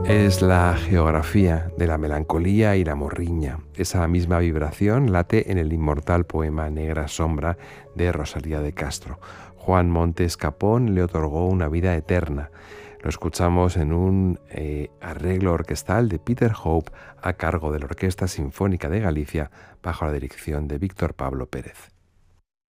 Es la geografía de la melancolía y la morriña. Esa misma vibración late en el inmortal poema Negra Sombra de Rosalía de Castro. Juan Montes Capón le otorgó una vida eterna. Lo escuchamos en un arreglo orquestal de Peter Hope a cargo de la Orquesta Sinfónica de Galicia bajo la dirección de Víctor Pablo Pérez.